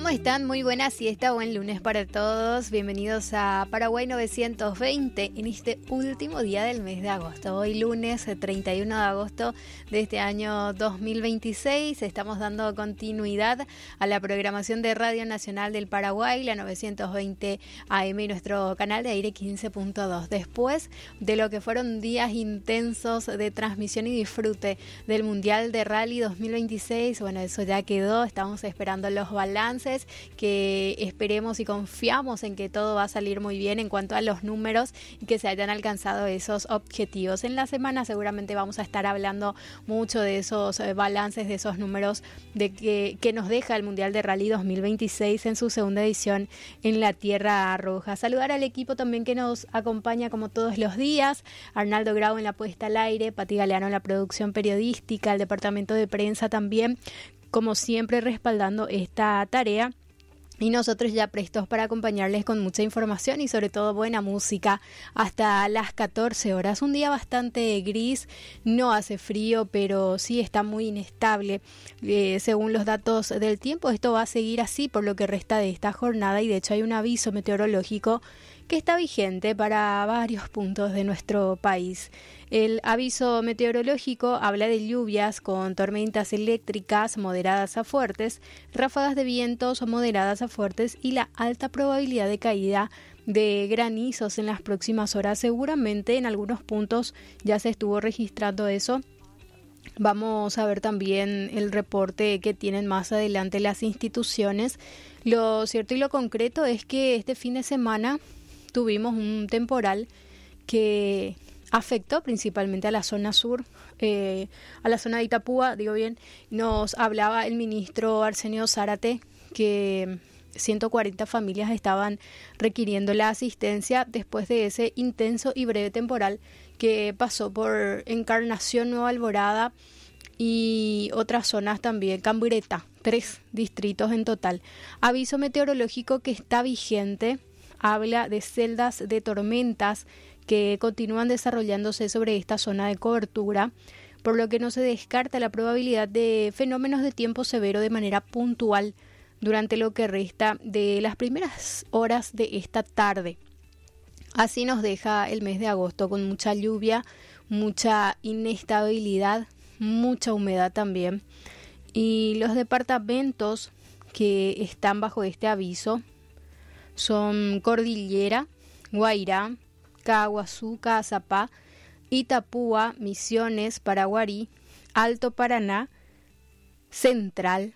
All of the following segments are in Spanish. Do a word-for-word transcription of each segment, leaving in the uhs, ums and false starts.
¿Cómo están? Muy buena siesta, buen lunes para todos. Bienvenidos a Paraguay novecientos veinte en este último día del mes de agosto. Hoy lunes treinta y uno de agosto de este año dos mil veintiséis. Estamos dando continuidad a la programación de Radio Nacional del Paraguay, la novecientos veinte A M y nuestro canal de aire quince punto dos. Después de lo que fueron días intensos de transmisión y disfrute del Mundial de Rally dos mil veintiséis, bueno, eso ya quedó. Estamos esperando los balances, que esperemos y confiamos en que todo va a salir muy bien en cuanto a los números y que se hayan alcanzado esos objetivos. En la semana seguramente vamos a estar hablando mucho de esos balances, de esos números de que, que nos deja el Mundial de Rally dos mil veintiséis en su segunda edición en la Tierra Roja. Saludar al equipo también que nos acompaña como todos los días: Arnaldo Grau en la puesta al aire, Pati Galeano en la producción periodística, el departamento de prensa también, como siempre respaldando esta tarea, y nosotros ya prestos para acompañarles con mucha información y sobre todo buena música hasta las catorce horas. Un día bastante gris, no hace frío, pero sí está muy inestable. Eh, según los datos del tiempo, esto va a seguir así por lo que resta de esta jornada, y de hecho hay un aviso meteorológico que está vigente para varios puntos de nuestro país. El aviso meteorológico habla de lluvias con tormentas eléctricas moderadas a fuertes, ráfagas de vientos moderadas a fuertes y la alta probabilidad de caída de granizos en las próximas horas. Seguramente en algunos puntos ya se estuvo registrando eso. Vamos a ver también el reporte que tienen más adelante las instituciones. Lo cierto y lo concreto es que este fin de semana tuvimos un temporal que afectó principalmente a la zona sur, eh, a la zona de Itapúa, digo bien. Nos hablaba el ministro Arsenio Zárate que ciento cuarenta familias estaban requiriendo la asistencia después de ese intenso y breve temporal que pasó por Encarnación, Nueva Alborada y otras zonas también, Cambureta, tres distritos en total. Aviso meteorológico que está vigente. Habla de celdas de tormentas que continúan desarrollándose sobre esta zona de cobertura, por lo que no se descarta la probabilidad de fenómenos de tiempo severo de manera puntual durante lo que resta de las primeras horas de esta tarde. Así nos deja el mes de agosto con mucha lluvia, mucha inestabilidad, mucha humedad también. Y los departamentos que están bajo este aviso son Cordillera, Guairá, Caguazú, Caazapá, Itapúa, Misiones, Paraguarí, Alto Paraná, Central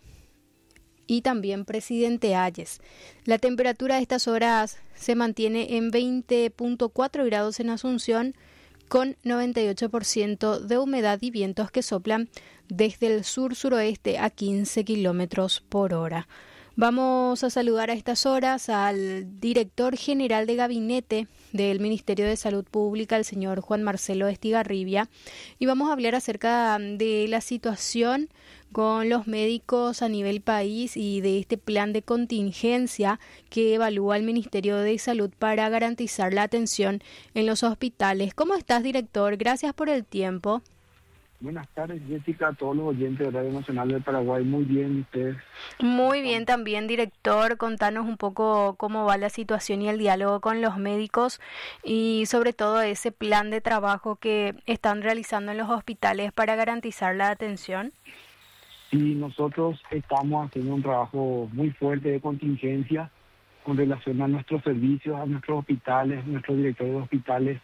y también Presidente Hayes. La temperatura a estas horas se mantiene en veinte punto cuatro grados en Asunción, con noventa y ocho por ciento de humedad y vientos que soplan desde el sur-suroeste a quince kilómetros por hora. Vamos a saludar a estas horas al director general de gabinete del Ministerio de Salud Pública, el señor Juan Marcelo Estigarribia, y vamos a hablar acerca de la situación con los médicos a nivel país y de este plan de contingencia que evalúa el Ministerio de Salud para garantizar la atención en los hospitales. ¿Cómo estás, director? Gracias por el tiempo. Buenas tardes, Jessica, a todos los oyentes de Radio Nacional del Paraguay. Muy bien, ustedes. Muy bien también, director. Contanos un poco cómo va la situación y el diálogo con los médicos y sobre todo ese plan de trabajo que están realizando en los hospitales para garantizar la atención. Y nosotros estamos haciendo un trabajo muy fuerte de contingencia con relación a nuestros servicios, a nuestros hospitales. Nuestros directores de hospitales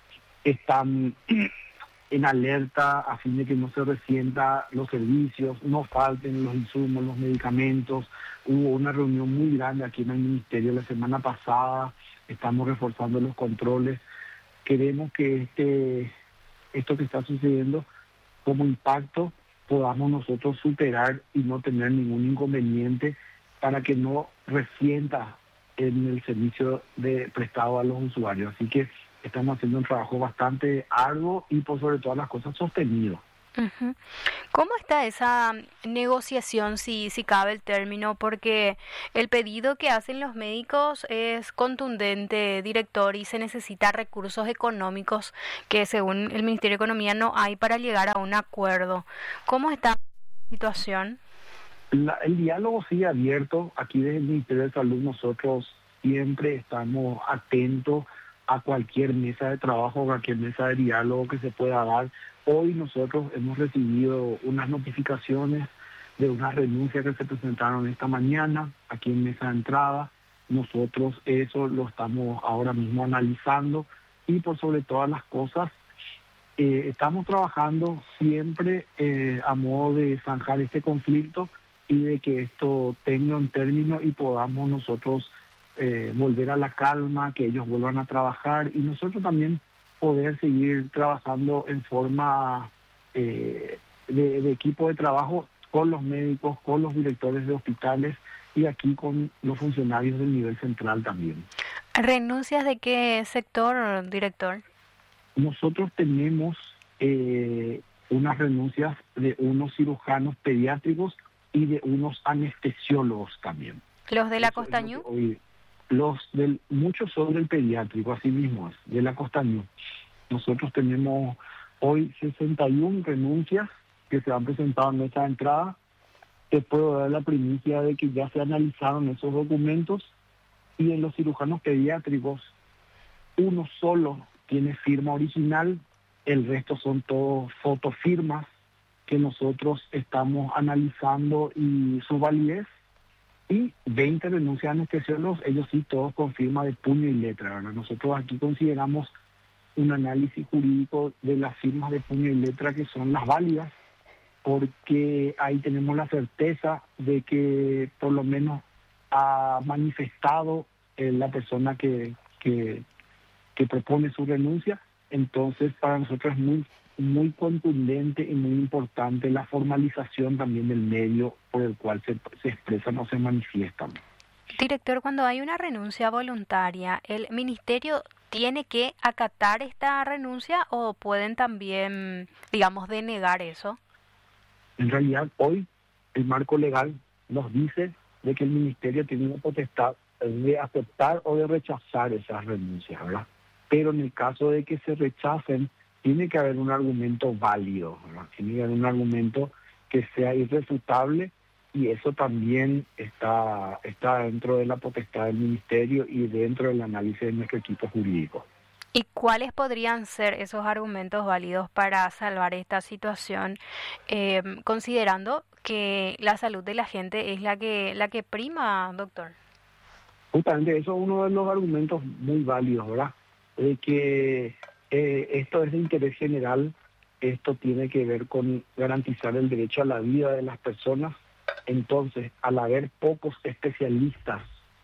están en alerta a fin de que no se resienta los servicios, no falten los insumos, los medicamentos. Hubo una reunión muy grande aquí en el Ministerio la semana pasada, estamos reforzando los controles. Queremos que este esto que está sucediendo como impacto podamos nosotros superar y no tener ningún inconveniente para que no resienta en el servicio de prestado a los usuarios. Así que estamos haciendo un trabajo bastante arduo y por sobre todas las cosas sostenido. Uh-huh. ¿Cómo está esa negociación, si, si cabe el término? Porque el pedido que hacen los médicos es contundente, director, y se necesita recursos económicos que según el Ministerio de Economía no hay para llegar a un acuerdo. ¿Cómo está la situación? La- el diálogo sigue abierto. Aquí desde el Ministerio de Salud nosotros siempre estamos atentos a cualquier mesa de trabajo, cualquier mesa de diálogo que se pueda dar. Hoy nosotros hemos recibido unas notificaciones de unas renuncias que se presentaron esta mañana aquí en mesa de entrada. Nosotros eso lo estamos ahora mismo analizando y por sobre todas las cosas eh, estamos trabajando siempre eh, a modo de zanjar este conflicto y de que esto tenga un término y podamos nosotros eh, volver a la calma, que ellos vuelvan a trabajar y nosotros también poder seguir trabajando en forma eh, de, de equipo de trabajo con los médicos, con los directores de hospitales y aquí con los funcionarios del nivel central también. ¿Renuncias de qué sector, director? Nosotros tenemos eh, unas renuncias de unos cirujanos pediátricos y de unos anestesiólogos también. ¿Los de la Eso es lo Costañú? que hoy- los del, muchos son del pediátrico, así mismo es, de la Costañú. Nosotros tenemos hoy sesenta y una renuncias que se han presentado en nuestra entrada. Te puedo dar la primicia de que ya se analizaron esos documentos y en los cirujanos pediátricos uno solo tiene firma original, el resto son todos fotofirmas que nosotros estamos analizando y su validez, y veinte renuncias de anestesiólogos, ellos sí todos con firma de puño y letra, ¿verdad? Nosotros aquí consideramos un análisis jurídico de las firmas de puño y letra que son las válidas, porque ahí tenemos la certeza de que por lo menos ha manifestado eh, la persona que, que, que propone su renuncia. Entonces para nosotros es muy, muy contundente y muy importante la formalización también del medio por el cual se, se expresan o se manifiestan. Director, cuando hay una renuncia voluntaria, ¿el ministerio tiene que acatar esta renuncia o pueden también, digamos, denegar eso? En realidad hoy el marco legal nos dice de que el ministerio tiene la potestad de aceptar o de rechazar esas renuncias, ¿verdad? Pero en el caso de que se rechacen, tiene que haber un argumento válido, ¿verdad? Tiene que haber un argumento que sea irrefutable y eso también está, está dentro de la potestad del ministerio y dentro del análisis de nuestro equipo jurídico. ¿Y cuáles podrían ser esos argumentos válidos para salvar esta situación, eh, considerando que la salud de la gente es la que, la que prima, doctor? Justamente eso es uno de los argumentos muy válidos, ¿verdad? De que eh, esto es de interés general, esto tiene que ver con garantizar el derecho a la vida de las personas. Entonces, al haber pocos especialistas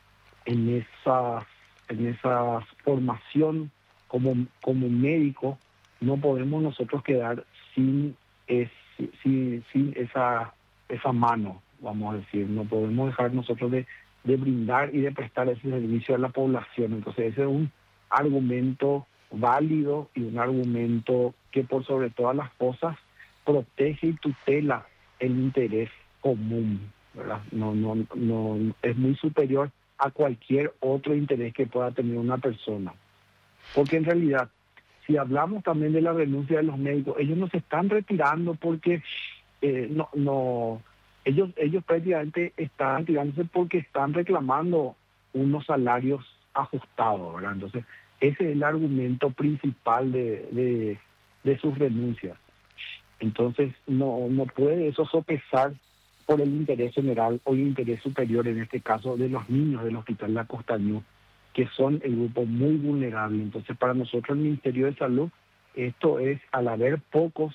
en esa, en esa formación como, como médico, no podemos nosotros quedar sin, es, sin, sin esa, esa mano, vamos a decir. No podemos dejar nosotros de, de brindar y de prestar ese servicio a la población. Entonces, ese es un argumento válido y un argumento que por sobre todas las cosas protege y tutela el interés común, ¿verdad? No, no, no, es muy superior a cualquier otro interés que pueda tener una persona. Porque en realidad, si hablamos también de la renuncia de los médicos, ellos no se están retirando porque eh, no, no, ellos, ellos prácticamente están retirándose porque están reclamando unos salarios ajustados, ¿verdad? Entonces, ese es el argumento principal de, de, de sus renuncias. Entonces, no, no puede eso sopesar por el interés general o el interés superior, en este caso, de los niños del Hospital La Costañú, que son el grupo muy vulnerable. Entonces, para nosotros, el Ministerio de Salud, esto es, al haber pocos,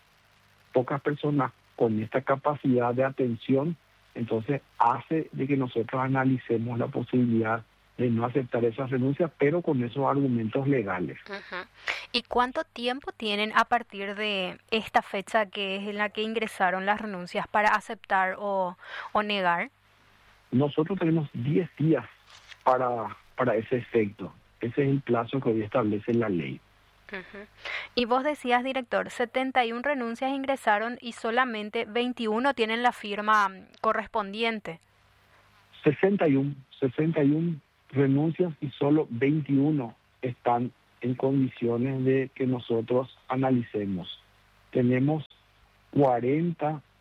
pocas personas con esta capacidad de atención, entonces hace de que nosotros analicemos la posibilidad de no aceptar esas renuncias, pero con esos argumentos legales. Uh-huh. ¿Y cuánto tiempo tienen a partir de esta fecha que es en la que ingresaron las renuncias para aceptar o, o negar? Nosotros tenemos diez días para, para ese efecto. Ese es el plazo que hoy establece la ley. Uh-huh. Y vos decías, director, setenta y una renuncias ingresaron y solamente veintiuno tienen la firma correspondiente. sesenta y uno, sesenta y uno renuncias y solo veintiuno están en condiciones de que nosotros analicemos. Tenemos cuarenta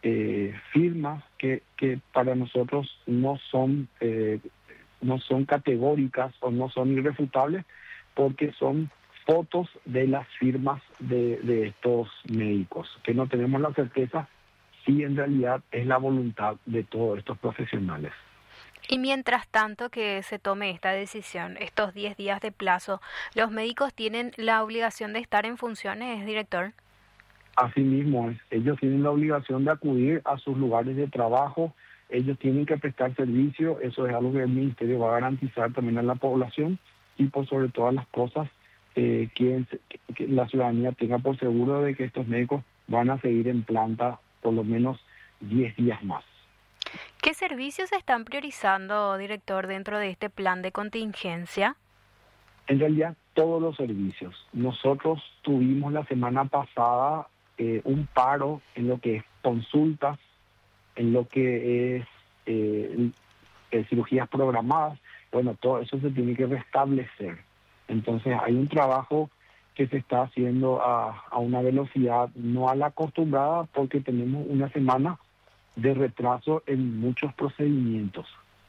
eh, firmas que, que para nosotros no son, eh, no son categóricas o no son irrefutables, porque son fotos de las firmas de, de estos médicos, que no tenemos la certeza si en realidad es la voluntad de todos estos profesionales. Y mientras tanto que se tome esta decisión, estos diez días de plazo, ¿los médicos tienen la obligación de estar en funciones, director? Asimismo, ellos tienen la obligación de acudir a sus lugares de trabajo, ellos tienen que prestar servicio, eso es algo que el Ministerio va a garantizar también a la población, y por sobre todas las cosas, eh, que, que la ciudadanía tenga por seguro de que estos médicos van a seguir en planta por lo menos diez días más. ¿Qué servicios se están priorizando, director, dentro de este plan de contingencia? En realidad, todos los servicios. Nosotros tuvimos la semana pasada eh, un paro en lo que es consultas, en lo que es eh, eh, cirugías programadas. Bueno, todo eso se tiene que restablecer. Entonces, hay un trabajo que se está haciendo a, a una velocidad no a la acostumbrada, porque tenemos una semana de retraso en muchos procedimientos.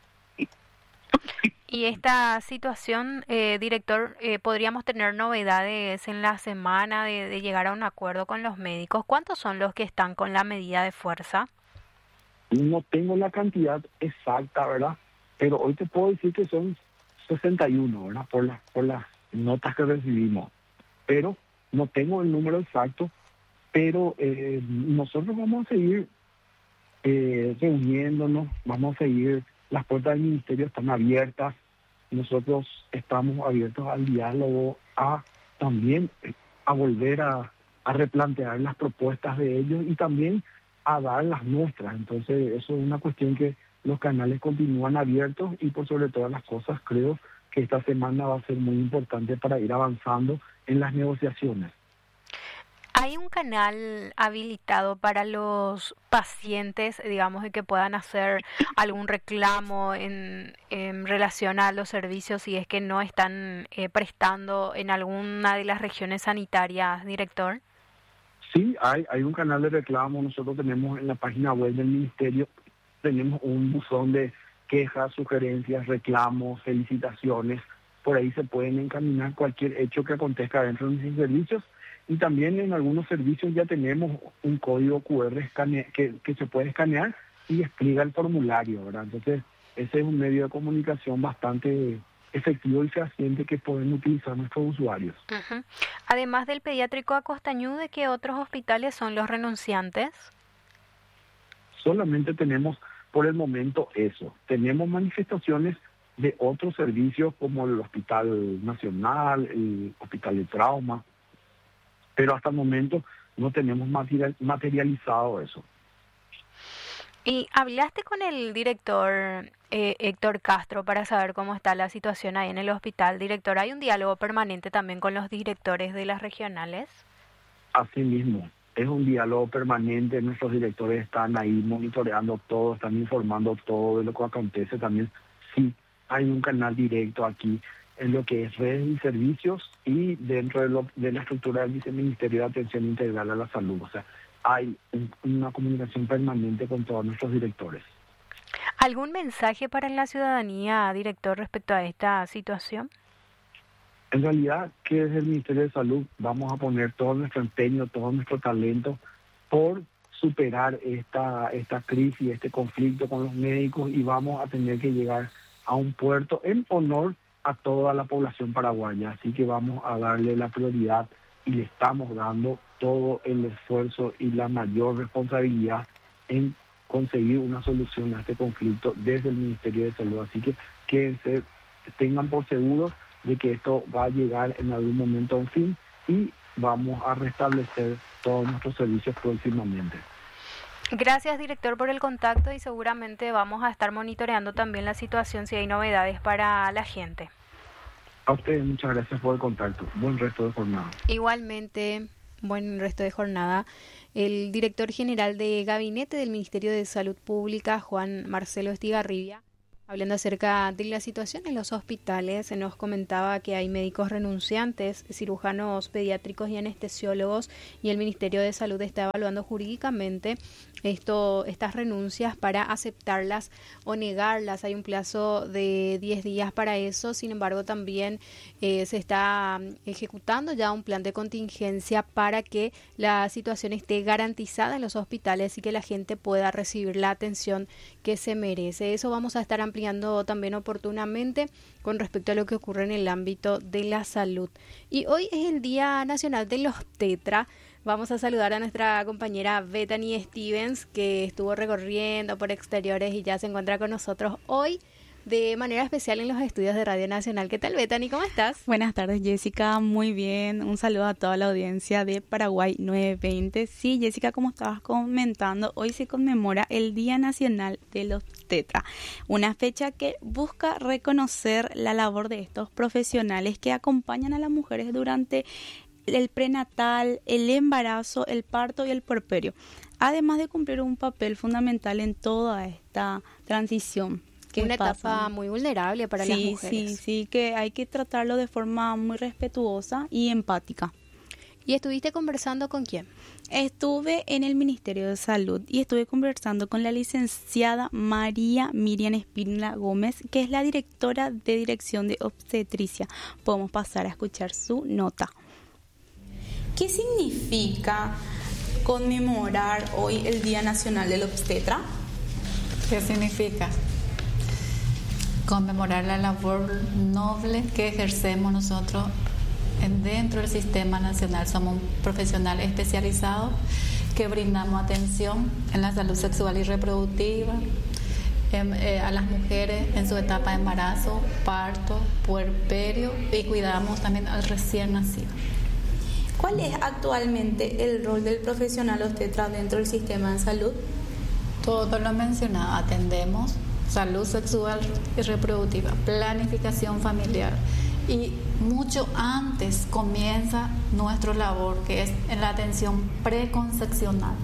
Y esta situación, eh, director, eh, podríamos tener novedades en la semana de, de llegar a un acuerdo con los médicos. ¿Cuántos son los que están con la medida de fuerza? No tengo la cantidad exacta, ¿verdad? Pero hoy te puedo decir que son sesenta y uno, ¿verdad? Por, la, por las notas que recibimos. Pero no tengo el número exacto, pero eh, nosotros vamos a seguir eh, reuniéndonos, vamos a seguir, las puertas del ministerio están abiertas, nosotros estamos abiertos al diálogo, a también a volver a, a replantear las propuestas de ellos y también a dar las nuestras. Entonces eso es una cuestión que los canales continúan abiertos, y por sobre todas las cosas creo que esta semana va a ser muy importante para ir avanzando en las negociaciones. ¿Hay un canal habilitado para los pacientes, digamos, de que puedan hacer algún reclamo en, en relación a los servicios si es que no están eh, prestando en alguna de las regiones sanitarias, director? Sí, hay, hay un canal de reclamo. Nosotros tenemos en la página web del Ministerio, tenemos un buzón de quejas, sugerencias, reclamos, felicitaciones. Por ahí se pueden encaminar cualquier hecho que acontezca dentro de nuestros servicios. Y también en algunos servicios ya tenemos un código cu erre escane- que, que se puede escanear y explica el formulario, ¿verdad? Entonces, ese es un medio de comunicación bastante efectivo y fehaciente que pueden utilizar nuestros usuarios. Uh-huh. Además del pediátrico Acostañú, ¿de qué otros hospitales son los renunciantes? Solamente tenemos por el momento eso. Tenemos manifestaciones de otros servicios como el Hospital Nacional, el Hospital de Trauma, pero hasta el momento no tenemos material, materializado eso. ¿Y hablaste con el director eh, Héctor Castro para saber cómo está la situación ahí en el hospital? Director, ¿hay un diálogo permanente también con los directores de las regionales? Así mismo, es un diálogo permanente. Nuestros directores están ahí monitoreando todo, están informando todo de lo que acontece. También sí, hay un canal directo aquí en lo que es redes y servicios y dentro de, lo, de la estructura del Viceministerio de Atención Integral a la Salud. O sea, hay un, una comunicación permanente con todos nuestros directores. ¿Algún mensaje para la ciudadanía, director, respecto a esta situación? En realidad, que desde el Ministerio de Salud vamos a poner todo nuestro empeño, todo nuestro talento por superar esta, esta crisis, este conflicto con los médicos, y vamos a tener que llegar a un puerto en honor a toda la población paraguaya. Así que vamos a darle la prioridad y le estamos dando todo el esfuerzo y la mayor responsabilidad en conseguir una solución a este conflicto desde el Ministerio de Salud. Así que quédense, tengan por seguro de que esto va a llegar en algún momento a un fin y vamos a restablecer todos nuestros servicios próximamente. Gracias, director, por el contacto, y seguramente vamos a estar monitoreando también la situación si hay novedades para la gente. A ustedes muchas gracias por el contacto. Buen resto de jornada. Igualmente, buen resto de jornada. El director general de Gabinete del Ministerio de Salud Pública, Juan Marcelo Estigarribia, Hablando acerca de la situación en los hospitales, se nos comentaba que hay médicos renunciantes, cirujanos pediátricos y anestesiólogos, y el Ministerio de Salud está evaluando jurídicamente esto, estas renuncias para aceptarlas o negarlas. Hay un plazo de diez días para eso. Sin embargo, también eh, se está ejecutando ya un plan de contingencia para que la situación esté garantizada en los hospitales y que la gente pueda recibir la atención que se merece. Eso vamos a estar ampliando también oportunamente con respecto a lo que ocurre en el ámbito de la salud. Y hoy es el Día Nacional de los Tetra. Vamos a saludar a nuestra compañera Bethany Stevens, que estuvo recorriendo por exteriores y ya se encuentra con nosotros hoy de manera especial en los estudios de Radio Nacional. ¿Qué tal, Bethany? ¿Cómo estás? Buenas tardes, Jessica. Muy bien. Un saludo a toda la audiencia de Paraguay novecientos veinte. Sí, Jessica, como estabas comentando, hoy se conmemora el Día Nacional de los Tetra, una fecha que busca reconocer la labor de estos profesionales que acompañan a las mujeres durante el prenatal, el embarazo, el parto y el puerperio, además de cumplir un papel fundamental en toda esta transición. Una pasan. etapa muy vulnerable para sí, las mujeres. Sí, sí, que hay que tratarlo de forma muy respetuosa y empática. ¿Y estuviste conversando con quién? Estuve en el Ministerio de Salud y estuve conversando con la licenciada María Miriam Espínola Gómez, que es la directora de Dirección de Obstetricia. Podemos pasar a escuchar su nota. ¿Qué significa conmemorar hoy el Día Nacional del Obstetra? ¿Qué significa? Conmemorar la labor noble que ejercemos nosotros dentro del Sistema Nacional. Somos un profesional especializado que brindamos atención en la salud sexual y reproductiva, en, eh, a las mujeres en su etapa de embarazo, parto, puerperio, y cuidamos también al recién nacido. ¿Cuál es actualmente el rol del profesional obstetra dentro del sistema de salud? Todo lo mencionado, atendemos salud sexual y reproductiva, planificación familiar, y mucho antes comienza nuestra labor, que es en la atención preconcepcional,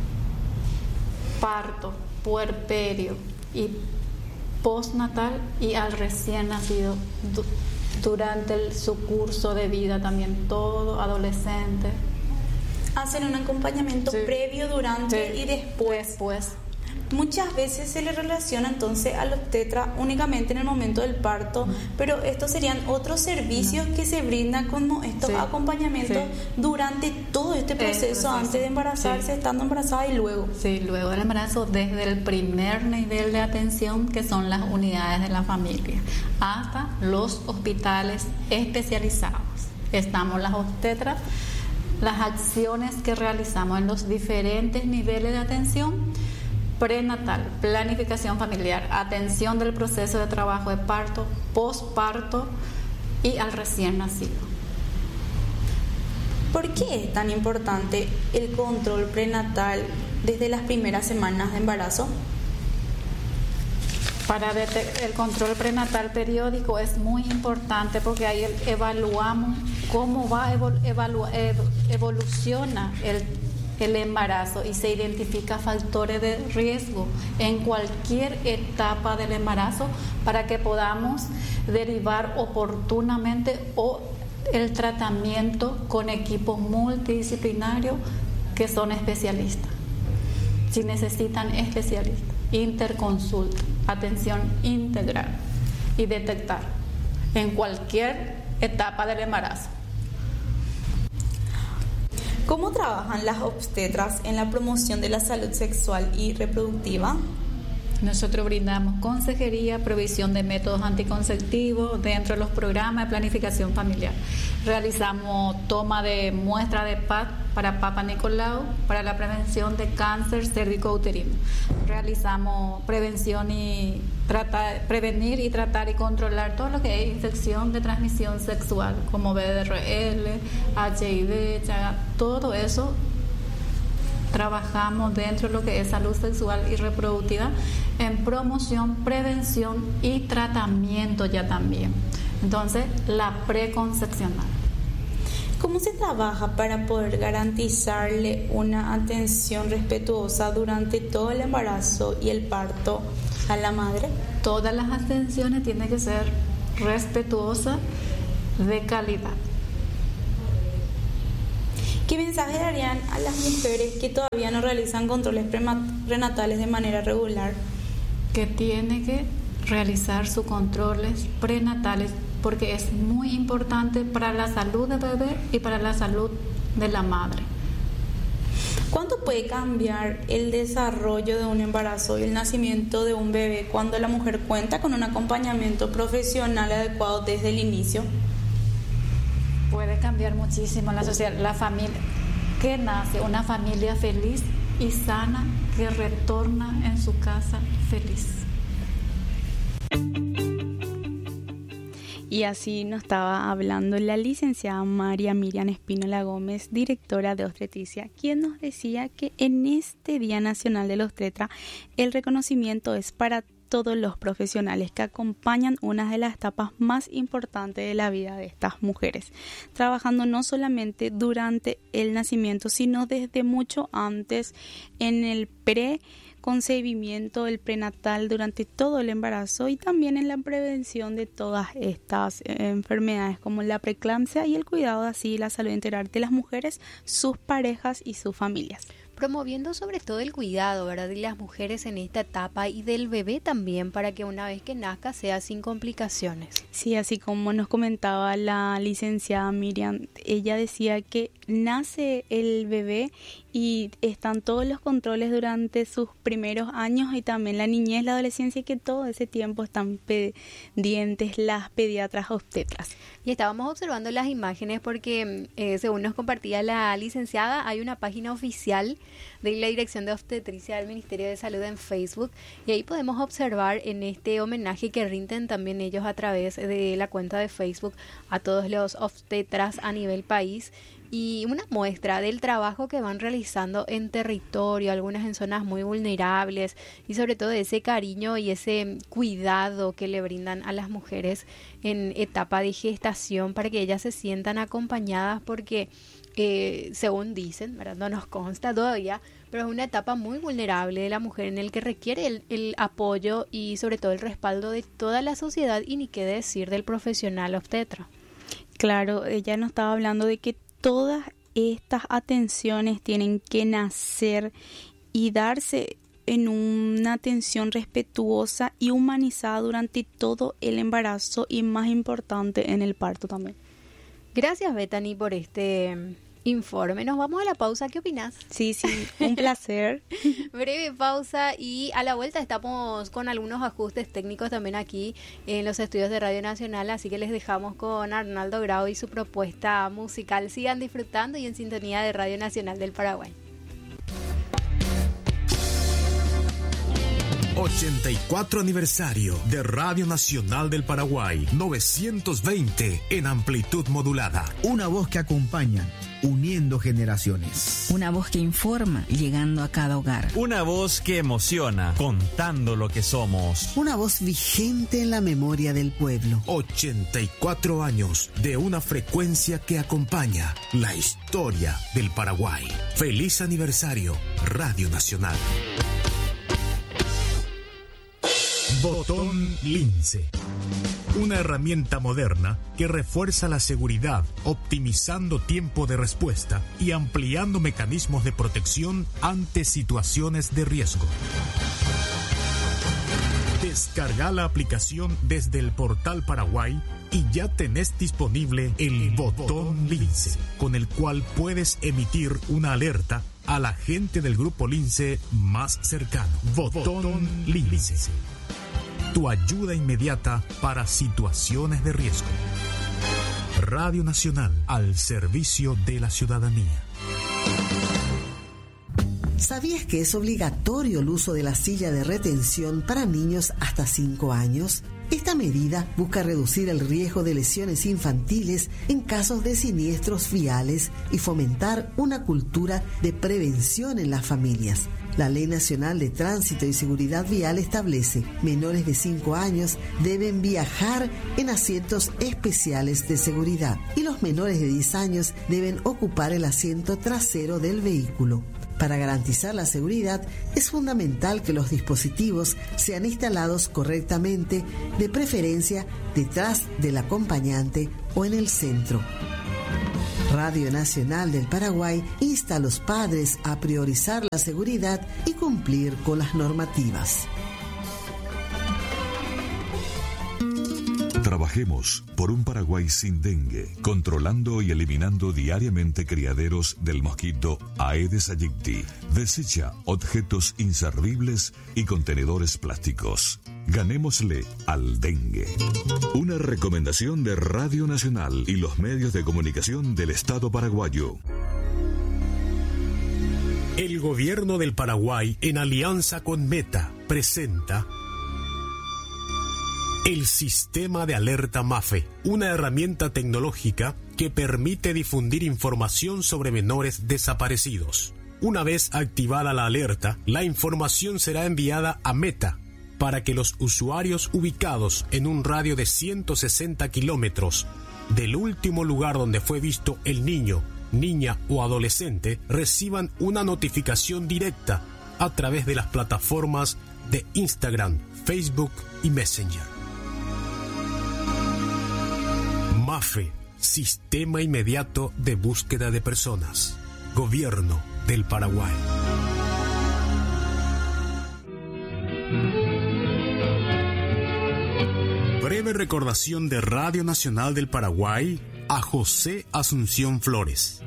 parto, puerperio y postnatal, y al recién nacido durante el, su curso de vida también, todo adolescente. Hacen un acompañamiento sí. previo, durante sí. y después. Después. Muchas veces se le relaciona entonces al obstetra únicamente en el momento del parto, mm. pero estos serían otros servicios mm. que se brindan como estos sí. acompañamientos sí. durante todo este proceso, proceso. antes de embarazarse, sí. estando embarazada y luego. Sí, luego del embarazo, desde el primer nivel de atención, que son las unidades de la familia, hasta los hospitales especializados. Estamos las obstetras, las acciones que realizamos en los diferentes niveles de atención: prenatal, planificación familiar, atención del proceso de trabajo de parto, posparto y al recién nacido. ¿Por qué es tan importante el control prenatal desde las primeras semanas de embarazo? Para el control prenatal periódico es muy importante, porque ahí evaluamos cómo va evolu evoluciona el el embarazo y se identifica factores de riesgo en cualquier etapa del embarazo para que podamos derivar oportunamente o el tratamiento con equipos multidisciplinarios que son especialistas. Si necesitan especialistas, interconsulta, atención integral y detectar en cualquier etapa del embarazo. ¿Cómo trabajan las obstetras en la promoción de la salud sexual y reproductiva? Nosotros brindamos consejería, provisión de métodos anticonceptivos dentro de los programas de planificación familiar. Realizamos toma de muestra de P A D para Papa Nicolau para la prevención de cáncer cérvico-uterino. Realizamos prevención y tratar, prevenir y tratar y controlar todo lo que es infección de transmisión sexual, como B D R L, H I V, todo eso. Trabajamos dentro de lo que es salud sexual y reproductiva en promoción, prevención y tratamiento ya también. Entonces, la preconcepcional. ¿Cómo se trabaja para poder garantizarle una atención respetuosa durante todo el embarazo y el parto a la madre. Todas las atenciones tienen que ser respetuosas, de calidad. ¿Qué mensaje darían a las mujeres que todavía no realizan controles prenatales de manera regular? Que tiene que realizar sus controles prenatales porque es muy importante para la salud del bebé y para la salud de la madre. ¿Cuánto puede cambiar el desarrollo de un embarazo y el nacimiento de un bebé cuando la mujer cuenta con un acompañamiento profesional adecuado desde el inicio? Puede cambiar muchísimo la sociedad, la familia que nace, una familia feliz y sana que retorna en su casa feliz. Y así nos estaba hablando la licenciada María Miriam Espínola Gómez, directora de Obstetricia, quien nos decía que en este Día Nacional del Obstetra el reconocimiento es para todos los profesionales que acompañan una de las etapas más importantes de la vida de estas mujeres, trabajando no solamente durante el nacimiento, sino desde mucho antes en el pre concebimiento, el prenatal, durante todo el embarazo y también en la prevención de todas estas eh, enfermedades como la preeclampsia y el cuidado así la salud integral de las mujeres, sus parejas y sus familias. Promoviendo sobre todo el cuidado, ¿verdad?, de las mujeres en esta etapa y del bebé también, para que una vez que nazca sea sin complicaciones. Sí, así como nos comentaba la licenciada Miriam, ella decía que nace el bebé y están todos los controles durante sus primeros años y también la niñez, la adolescencia, y que todo ese tiempo están pendientes las pediatras obstetras. Y estábamos observando las imágenes porque eh, según nos compartía la licenciada, hay una página oficial de la Dirección de Obstetricia del Ministerio de Salud en Facebook y ahí podemos observar en este homenaje que rinden también ellos a través de la cuenta de Facebook a todos los obstetras a nivel país y una muestra del trabajo que van realizando en territorio, algunas en zonas muy vulnerables y sobre todo ese cariño y ese cuidado que le brindan a las mujeres en etapa de gestación para que ellas se sientan acompañadas porque eh, según dicen, ¿verdad?, no nos consta todavía, pero es una etapa muy vulnerable de la mujer en el que requiere el, el apoyo y sobre todo el respaldo de toda la sociedad y ni qué decir del profesional obstetra. Claro, ella nos estaba hablando de que todas estas atenciones tienen que nacer y darse en una atención respetuosa y humanizada durante todo el embarazo y más importante en el parto también. Gracias, Bethany, por este informe. Nos vamos a la pausa. ¿Qué opinas? Sí, sí, un placer. Breve pausa y a la vuelta estamos con algunos ajustes técnicos también aquí en los estudios de Radio Nacional, así que les dejamos con Arnaldo Grau y su propuesta musical. Sigan disfrutando y en sintonía de Radio Nacional del Paraguay. ochenta y cuatro aniversario de Radio Nacional del Paraguay, novecientos veinte en amplitud modulada. Una voz que acompaña, uniendo generaciones. Una voz que informa, llegando a cada hogar. Una voz que emociona, contando lo que somos. Una voz vigente en la memoria del pueblo. ochenta y cuatro años de una frecuencia que acompaña la historia del Paraguay. Feliz aniversario, Radio Nacional. Botón Lince. Una herramienta moderna que refuerza la seguridad, optimizando tiempo de respuesta y ampliando mecanismos de protección ante situaciones de riesgo. Descarga la aplicación desde el portal Paraguay y ya tenés disponible el Botón Lince, con el cual puedes emitir una alerta al agente del Grupo Lince más cercano. Botón Lince. Tu ayuda inmediata para situaciones de riesgo. Radio Nacional, al servicio de la ciudadanía. ¿Sabías que es obligatorio el uso de la silla de retención para niños hasta cinco años? Esta medida busca reducir el riesgo de lesiones infantiles en casos de siniestros viales y fomentar una cultura de prevención en las familias. La Ley Nacional de Tránsito y Seguridad Vial establece: menores de cinco años deben viajar en asientos especiales de seguridad y los menores de diez años deben ocupar el asiento trasero del vehículo. Para garantizar la seguridad, es fundamental que los dispositivos sean instalados correctamente, de preferencia detrás del acompañante o en el centro. Radio Nacional del Paraguay insta a los padres a priorizar la seguridad y cumplir con las normativas. Trabajemos por un Paraguay sin dengue, controlando y eliminando diariamente criaderos del mosquito Aedes aegypti. Desecha objetos inservibles y contenedores plásticos. Ganémosle al dengue. Una recomendación de Radio Nacional y los medios de comunicación del Estado paraguayo. El gobierno del Paraguay, en alianza con Meta, presenta el Sistema de Alerta MAFE, una herramienta tecnológica que permite difundir información sobre menores desaparecidos. Una vez activada la alerta, la información será enviada a Meta para que los usuarios ubicados en un radio de ciento sesenta kilómetros del último lugar donde fue visto el niño, niña o adolescente reciban una notificación directa a través de las plataformas de Instagram, Facebook y Messenger. MAFE, Sistema Inmediato de Búsqueda de Personas. Gobierno del Paraguay. Breve recordación de Radio Nacional del Paraguay a José Asunción Flores.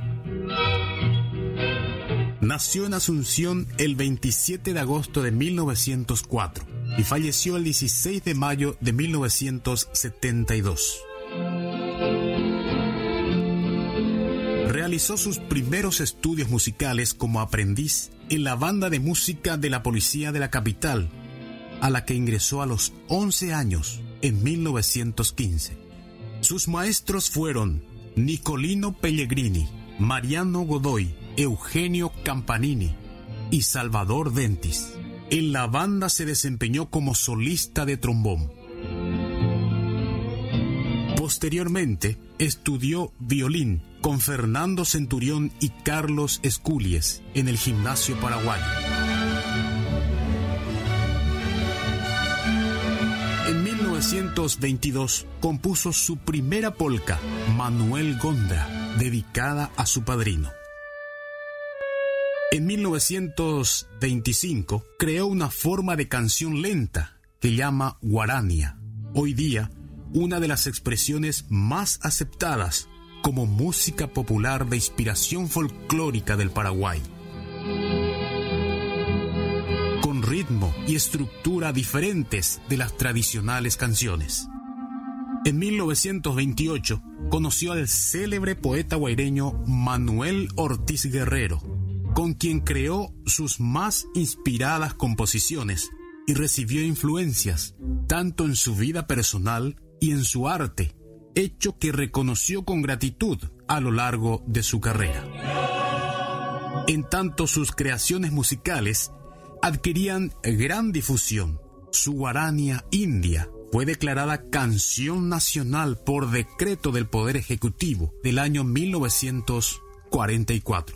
Nació en Asunción el veintisiete de agosto de mil novecientos cuatro y falleció el dieciséis de mayo de mil novecientos setenta y dos. Realizó sus primeros estudios musicales como aprendiz en la banda de música de la Policía de la Capital, a la que ingresó a los once años en mil novecientos quince. Sus maestros fueron Nicolino Pellegrini, Mariano Godoy, Eugenio Campanini y Salvador Dentis. En la banda se desempeñó como solista de trombón. Posteriormente, estudió violín con Fernando Centurión y Carlos Esculies en el Gimnasio Paraguayo. En mil novecientos veintidós compuso su primera polca, Manuel Gondra, dedicada a su padrino. En mil novecientos veinticinco creó una forma de canción lenta que llama guarania, hoy día una de las expresiones más aceptadas como música popular de inspiración folclórica del Paraguay. Con ritmo y estructura diferentes de las tradicionales canciones. En mil novecientos veintiocho conoció al célebre poeta guaireño Manuel Ortiz Guerrero, con quien creó sus más inspiradas composiciones y recibió influencias tanto en su vida personal y en su arte, hecho que reconoció con gratitud a lo largo de su carrera. En tanto sus creaciones musicales adquirían gran difusión, su guarania india fue declarada canción nacional por decreto del Poder Ejecutivo del año mil novecientos cuarenta y cuatro.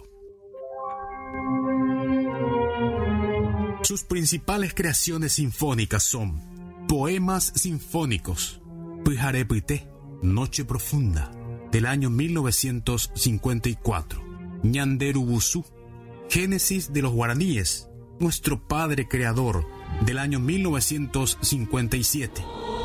Sus principales creaciones sinfónicas son poemas sinfónicos, Pijarepité, Noche Profunda, del año mil novecientos cincuenta y cuatro, Ñanderubusú, Génesis de los Guaraníes, Nuestro Padre Creador, del año mil novecientos cincuenta y siete,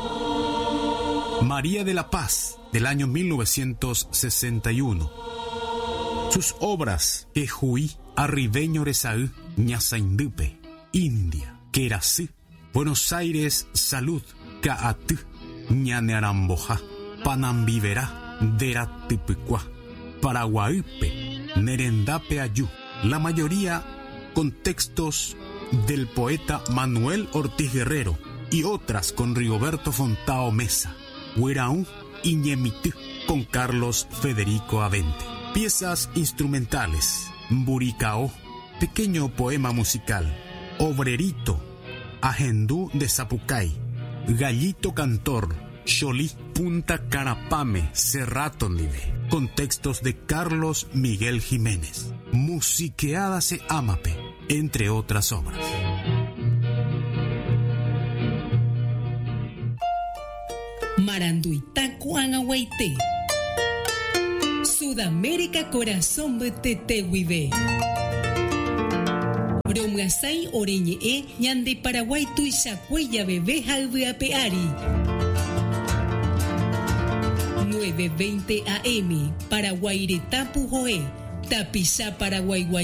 María de la Paz, del año mil novecientos sesenta y uno. Sus obras, Quejuí, Arribeño Resaú, Ñasaindupe, India, Querasí, Buenos Aires, Salud, Caatú, Ñanearamboja, Panambiverá, Deratipicua, Paraguaipe, Nerendape Ayú, la mayoría con textos del poeta Manuel Ortiz Guerrero y otras con Rigoberto Fontao Mesa, Huiraú y Ñemitú con Carlos Federico Avente. Piezas instrumentales, Buricao, pequeño poema musical, Obrerito, Agendú de Zapucay, Gallito Cantor, Xolí, Punta Carapame, Cerratonlive, con textos de Carlos Miguel Jiménez. Musiqueadas e Amape, entre otras obras. Maranduitaco Angahuayte. Sudamérica Corazón Betetehuibe. Bromgasay Oreñe E, Ñande Paraguay Tuichacuella Bebé Jalbeapeari. nueve veinte A M, Paraguayretapu Joe, Tapizá Paraguay.